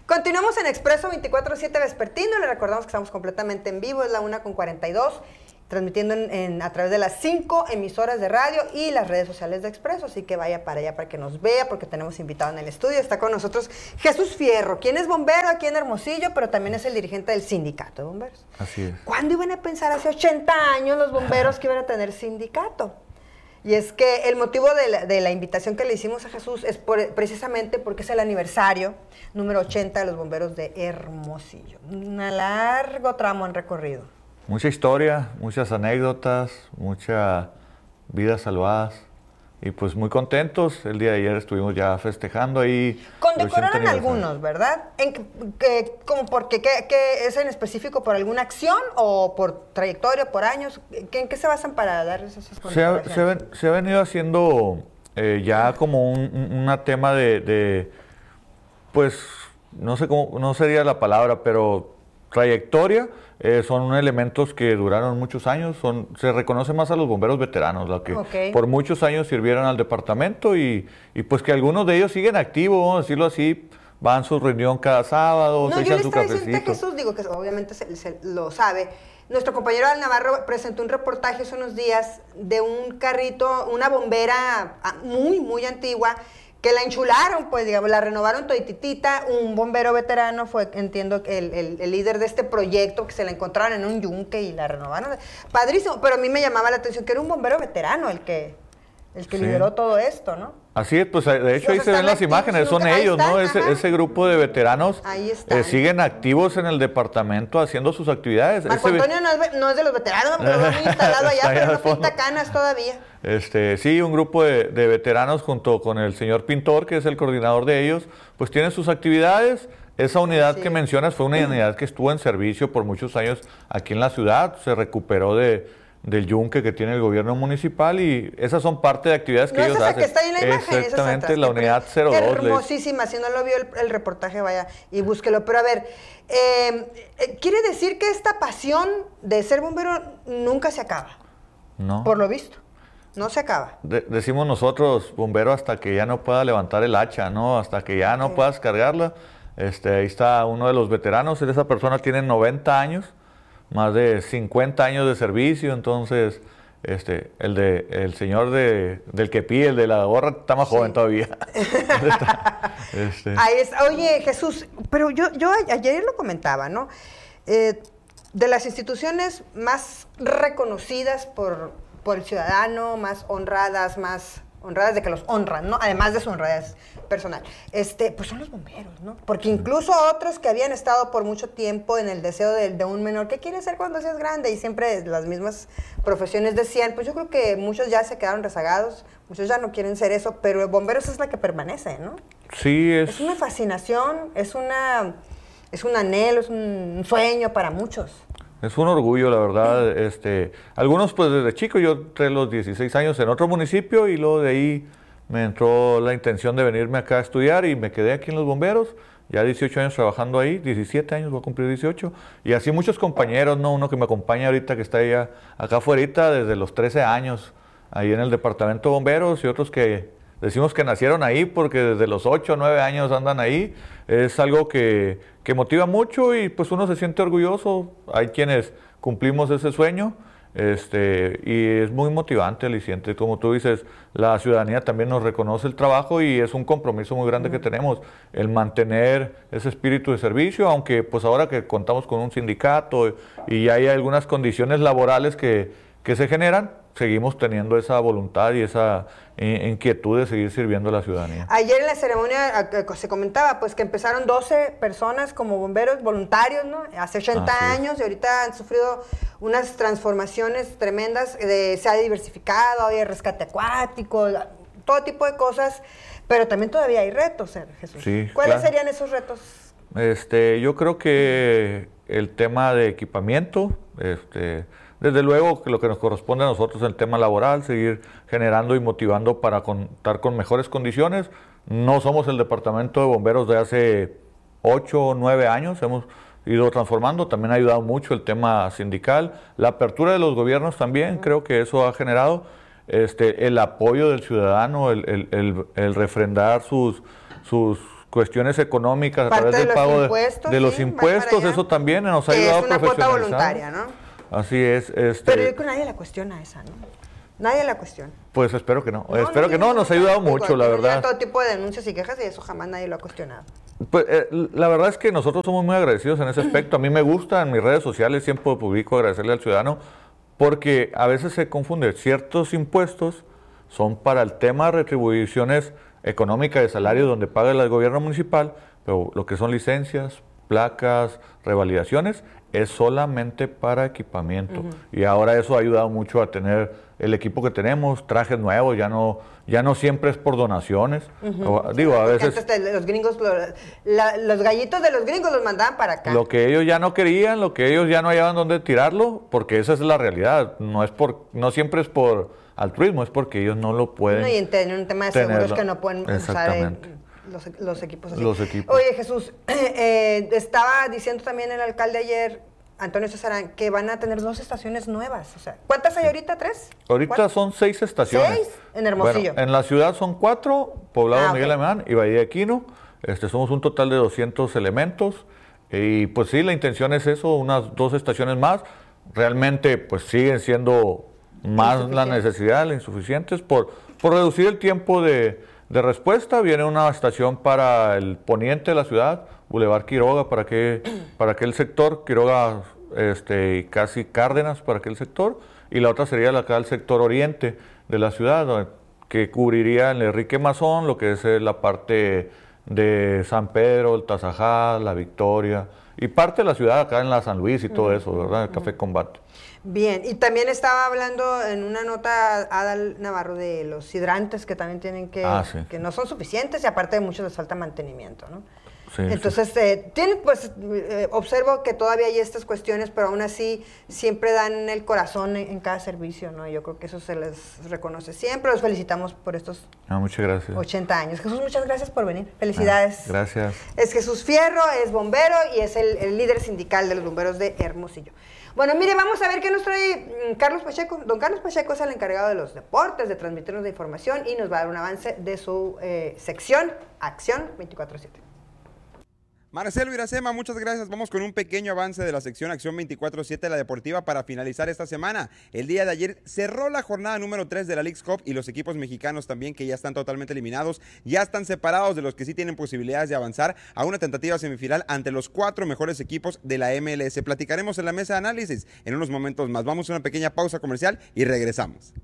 Continuamos en Expreso 24/7 Vespertino. Le recordamos que estamos completamente en vivo, es la 1:42, transmitiendo a través de las 5 emisoras de radio y las redes sociales de Expreso, así que vaya para allá para que nos vea, porque tenemos invitado en el estudio. Está con nosotros Jesús Fierro, quien es bombero aquí en Hermosillo, pero también es el dirigente del sindicato de bomberos. Así es. ¿Cuándo iban a pensar hace 80 años los bomberos que iban a tener sindicato? Y es que el motivo de la invitación que le hicimos a Jesús es precisamente porque es el aniversario número 80 de los bomberos de Hermosillo. Un largo tramo en recorrido. Mucha historia, muchas anécdotas, muchas vidas salvadas. Y pues muy contentos. El día de ayer estuvimos ya festejando ahí. Condecoraron algunos, ¿verdad? ¿Como porque qué es en específico por alguna acción o por trayectoria, por años? ¿En qué se basan para darles esas condecoraciones? Se ha venido haciendo ya como un tema pues, no sé cómo, no sería la palabra, pero trayectoria. Son elementos que duraron muchos años, se reconoce más a los bomberos veteranos, los que por muchos años sirvieron al departamento y pues que algunos de ellos siguen activos, vamos a decirlo así, van a su reunión cada sábado, se echan su cafecito. Jesús, digo que obviamente se lo sabe. Nuestro compañero Al Navarro presentó un reportaje hace unos días de un carrito, una bombera muy, muy antigua, que la enchularon, pues, digamos, la renovaron todititita. Un bombero veterano fue, entiendo, el líder de este proyecto, que se la encontraron en un yunque y la renovaron. Padrísimo, pero a mí me llamaba la atención que era un bombero veterano el que lideró todo esto, ¿no? Así es, pues de hecho ahí se ven las imágenes, son ellos, ¿no? Ese grupo de veteranos siguen activos en el departamento haciendo sus actividades. Marco Antonio no es de los veteranos, pero lo han instalado allá, pero no pinta canas todavía. Sí, un grupo de veteranos junto con el señor Pintor, que es el coordinador de ellos, pues tienen sus actividades. Esa unidad que mencionas fue una unidad que estuvo en servicio por muchos años aquí en la ciudad, se recuperó del yunque que tiene el gobierno municipal y esas son parte de actividades que ellos hacen. Que está ahí en la imagen, exactamente, la unidad 02. Hermosísima, si no lo vio el reportaje, vaya y búsquelo. Pero a ver, quiere decir que esta pasión de ser bombero nunca se acaba. No. Por lo visto. No se acaba. Decimos nosotros, bombero, hasta que ya no pueda levantar el hacha, ¿no? Hasta que ya no puedas cargarla. Ahí está uno de los veteranos, esa persona tiene 90 años, más de 50 años de servicio, entonces el señor del kepi, el de la gorra, está más joven todavía. Ahí está. Oye, Jesús, pero yo ayer lo comentaba, ¿no? De las instituciones más reconocidas por el ciudadano, más honradas de que los honran, ¿no? Además de su honradez personal. Pues son los bomberos, ¿no? Porque incluso otros que habían estado por mucho tiempo en el deseo de un menor, ¿qué quieres ser cuando seas grande? Y siempre las mismas profesiones decían, pues yo creo que muchos ya se quedaron rezagados, muchos ya no quieren ser eso, pero el bomberos es la que permanece, ¿no? Sí, es una fascinación, es un anhelo, es un sueño para muchos. Es un orgullo, la verdad. Algunos, pues desde chico, yo entré a los 16 años en otro municipio y luego de ahí me entró la intención de venirme acá a estudiar y me quedé aquí en los bomberos. Ya 18 años trabajando ahí, 17 años, voy a cumplir 18. Y así muchos compañeros, ¿no? Uno que me acompaña ahorita, que está acá afuera desde los 13 años, ahí en el departamento de bomberos, y otros que decimos que nacieron ahí porque desde los 8 o 9 años andan ahí. Es algo que motiva mucho y pues uno se siente orgulloso. Hay quienes cumplimos ese sueño y es muy motivante, aliciente. Como tú dices, la ciudadanía también nos reconoce el trabajo y es un compromiso muy grande que tenemos, el mantener ese espíritu de servicio, aunque pues ahora que contamos con un sindicato y hay algunas condiciones laborales que se generan, seguimos teniendo esa voluntad y esa inquietud de seguir sirviendo a la ciudadanía. Ayer en la ceremonia se comentaba pues que empezaron 12 personas como bomberos voluntarios, ¿no? Hace 80 años y ahorita han sufrido unas transformaciones tremendas, se ha diversificado, hay rescate acuático, todo tipo de cosas, pero también todavía hay retos, Jesús. Sí, ¿Cuáles serían esos retos? Yo creo que el tema de equipamiento, desde luego que lo que nos corresponde a nosotros es el tema laboral, seguir generando y motivando para contar con mejores condiciones. No somos el departamento de bomberos de hace 8 o 9 años, hemos ido transformando, también ha ayudado mucho el tema sindical, la apertura de los gobiernos también, creo que eso ha generado el apoyo del ciudadano, el refrendar sus cuestiones económicas a Parte través del de los pago impuestos, de los sí, impuestos, eso también nos ha ayudado a es una cuota profesionalizar. voluntaria, ¿no? Así es. Pero yo creo que nadie la cuestiona esa, ¿no? Nadie la cuestiona. Pues espero que no. Espero que no, nos ha ayudado mucho, la verdad. Todo tipo de denuncias y quejas y eso jamás nadie lo ha cuestionado. Pues la verdad es que nosotros somos muy agradecidos en ese aspecto. A mí me gusta, en mis redes sociales siempre publico agradecerle al ciudadano, porque a veces se confunde. Ciertos impuestos son para el tema de retribuciones económicas de salario donde paga el gobierno municipal, pero lo que son licencias, placas, revalidaciones, es solamente para equipamiento. Y ahora eso ha ayudado mucho a tener el equipo que tenemos, trajes nuevos, ya no siempre es por donaciones. Digo, a veces... Antes los gringos, los gallitos de los gringos los mandaban para acá. Lo que ellos ya no querían, lo que ellos ya no hallaban dónde tirarlo, porque esa es la realidad. No siempre es por altruismo, es porque ellos no lo pueden. No, y en un tema de seguros que no pueden usar los equipos así. Los equipos. Oye, Jesús, estaba diciendo también el alcalde ayer, Antonio Cesarán, que van a tener 2 estaciones nuevas. O sea, ¿cuántas hay ahorita? ¿3? Ahorita 4. Son 6 estaciones. 6 en Hermosillo. Bueno, en la ciudad son 4, Poblado Miguel okay. Alemán y Bahía de Quino. Somos un total de 200 elementos. Y pues sí, la intención es eso, unas 2 estaciones más. Realmente pues siguen siendo más la necesidad, las insuficientes, por reducir el tiempo de respuesta. Viene una estación para el poniente de la ciudad, Boulevard Quiroga, para aquel sector, Quiroga y casi Cárdenas para aquel sector, y la otra sería acá el sector oriente de la ciudad, que cubriría el Enrique Mazón, lo que es la parte de San Pedro, el Tazajá, la Victoria, y parte de la ciudad acá en la San Luis y todo eso, ¿verdad? El Café Combate. Bien, y también estaba hablando en una nota Adal Navarro de los hidrantes que también tienen que no son suficientes y aparte de muchos les falta mantenimiento, ¿no? Sí, entonces, observo que todavía hay estas cuestiones, pero aún así siempre dan el corazón en cada servicio, ¿no? Yo creo que eso se les reconoce siempre. Los felicitamos por estos muchas gracias. 80 años. Jesús, muchas gracias por venir. Felicidades. Gracias. Es Jesús Fierro, es bombero y es el líder sindical de los bomberos de Hermosillo. Bueno, mire, vamos a ver qué nos trae Carlos Pacheco. Don Carlos Pacheco es el encargado de los deportes, de transmitirnos la información y nos va a dar un avance de su sección Acción 24/7. Marcelo Iracema, muchas gracias. Vamos con un pequeño avance de la sección Acción 24/7, la deportiva, para finalizar esta semana. El día de ayer cerró la jornada número 3 de la Leagues Cup y los equipos mexicanos también, que ya están totalmente eliminados, ya están separados de los que sí tienen posibilidades de avanzar a una tentativa semifinal ante los 4 mejores equipos de la MLS. Platicaremos en la mesa de análisis en unos momentos más. Vamos a una pequeña pausa comercial y regresamos.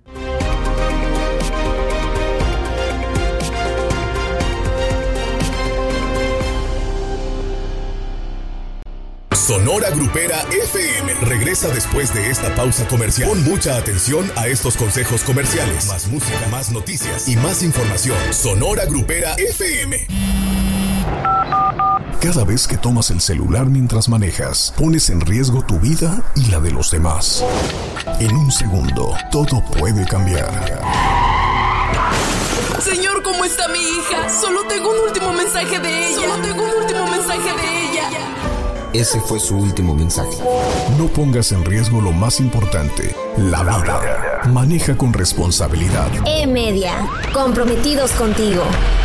Sonora Grupera FM regresa después de esta pausa comercial. Pon mucha atención a estos consejos comerciales. Más música, más noticias y más información. Sonora Grupera FM. Cada vez que tomas el celular mientras manejas, pones en riesgo tu vida y la de los demás. En un segundo, todo puede cambiar. Señor, ¿cómo está mi hija? Solo tengo un último mensaje de ella. Ese fue su último mensaje. No pongas en riesgo lo más importante, la vida. Maneja con responsabilidad. E-Media, comprometidos contigo.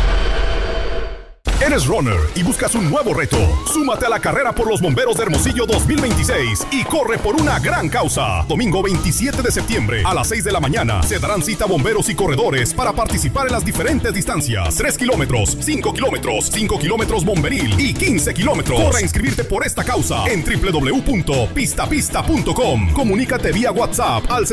Eres runner y buscas un nuevo reto. Súmate a la carrera por los bomberos de Hermosillo 2026 y corre por una gran causa. Domingo 27 de septiembre a las 6 de la mañana se darán cita bomberos y corredores para participar en las diferentes distancias: 3 kilómetros, 5 kilómetros, 5 kilómetros bomberil y 15 kilómetros. Corre a inscribirte por esta causa en www.pistapista.com. Comunícate vía WhatsApp al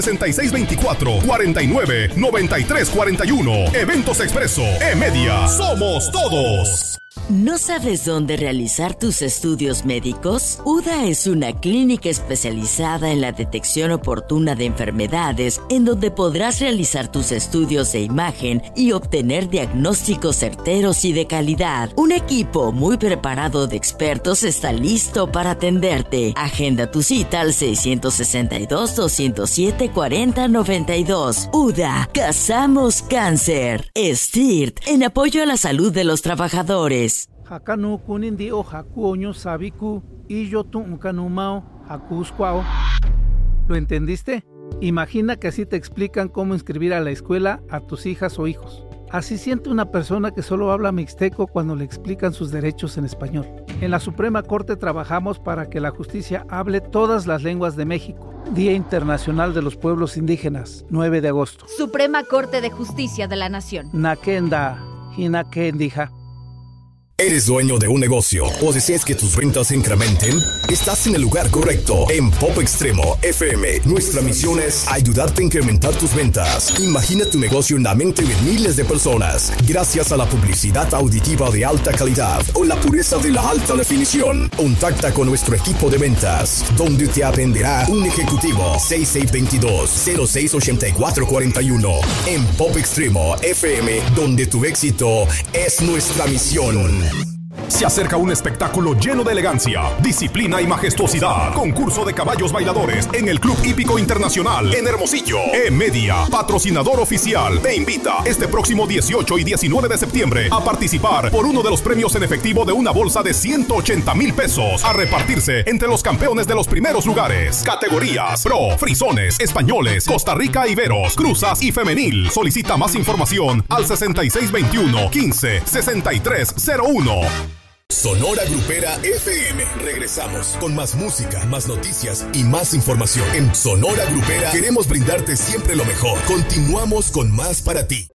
6624-499341. Eventos Expreso, E-Media, somos todos. ¿No sabes dónde realizar tus estudios médicos? UDA es una clínica especializada en la detección oportuna de enfermedades, en donde podrás realizar tus estudios de imagen y obtener diagnósticos certeros y de calidad. Un equipo muy preparado de expertos está listo para atenderte. Agenda tu cita al 662-207-4092. UDA, cazamos cáncer. STIRT, en apoyo a la salud de los trabajadores. Hakanu kunindi o hakuoño sabiku y yo tu unkanumao hakuskwao. ¿Lo entendiste? Imagina que así te explican cómo inscribir a la escuela a tus hijas o hijos. Así siente una persona que solo habla mixteco cuando le explican sus derechos en español. En la Suprema Corte trabajamos para que la justicia hable todas las lenguas de México. Día Internacional de los Pueblos Indígenas, 9 de agosto. Suprema Corte de Justicia de la Nación. Nakenda, Hinakendija. ¿Eres dueño de un negocio o deseas que tus ventas se incrementen? Estás en el lugar correcto. En Pop Extremo FM, nuestra misión es ayudarte a incrementar tus ventas. Imagina tu negocio en la mente de miles de personas gracias a la publicidad auditiva de alta calidad o la pureza de la alta definición. Contacta con nuestro equipo de ventas, donde te atenderá un ejecutivo. 6622-068441. En Pop Extremo FM, donde tu éxito es nuestra misión. Se acerca un espectáculo lleno de elegancia, disciplina y majestuosidad. Concurso de caballos bailadores en el Club Hípico Internacional en Hermosillo. E-Media, patrocinador oficial, te invita este próximo 18 y 19 de septiembre a participar por uno de los premios en efectivo de una bolsa de 180,000 pesos a repartirse entre los campeones de los primeros lugares. Categorías: Pro, Frisones, Españoles, Costa Rica, Iberos, Cruzas y Femenil. Solicita más información al 6621 15 6301. Sonora Grupera FM. Regresamos con más música, más noticias y más información. En Sonora Grupera queremos brindarte siempre lo mejor. Continuamos con más para ti.